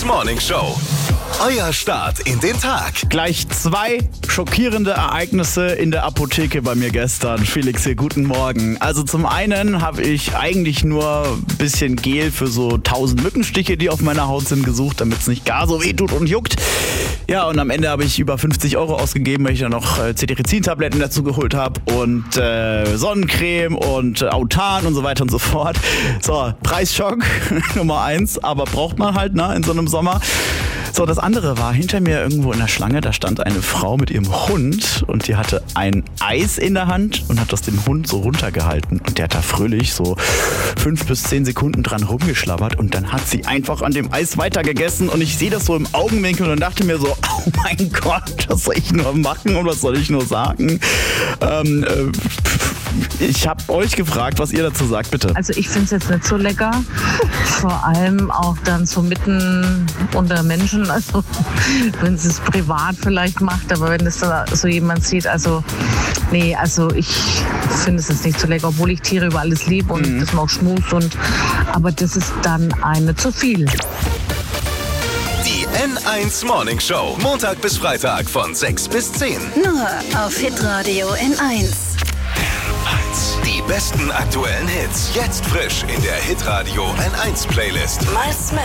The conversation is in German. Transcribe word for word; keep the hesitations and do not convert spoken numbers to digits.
eins Morning Show. Euer Start in den Tag. Gleich zwei schockierende Ereignisse in der Apotheke bei mir gestern. Felix hier, guten Morgen. Also zum einen habe ich eigentlich nur ein bisschen Gel für so tausend Mückenstiche, die auf meiner Haut sind, gesucht, damit es nicht gar so weh tut und juckt. Ja, und am Ende habe ich über fünfzig Euro ausgegeben, weil ich dann noch äh, Cetirizin-Tabletten dazu geholt habe und äh, Sonnencreme und äh, Autan und so weiter und so fort. So, Preisschock Nummer eins, aber braucht man halt, ne, in so einem Sommer. So, das andere war hinter mir irgendwo in der Schlange, da stand eine Frau mit ihrem Hund und die hatte ein Eis in der Hand und hat das dem Hund so runtergehalten. Und der hat da fröhlich so fünf bis zehn Sekunden dran rumgeschlabbert und dann hat sie einfach an dem Eis weitergegessen und ich sehe das so im Augenwinkel und dachte mir so, oh mein Gott, was soll ich nur machen und was soll ich nur sagen? Ähm, äh, ich habe euch gefragt, was ihr dazu sagt, bitte. Also ich finde es jetzt nicht so lecker, vor allem auch dann so mitten unter Menschen, also wenn sie es privat vielleicht macht, aber wenn es da so jemand sieht, also nee, also ich finde es jetzt nicht so lecker, obwohl ich Tiere über alles liebe und mhm. das mag Schmus und, aber das ist dann eine zu viel. Die N eins Morning Show, Montag bis Freitag von sechs bis zehn. Nur auf Hitradio N eins. Die besten aktuellen Hits, jetzt frisch in der Hitradio N eins Playlist. Mal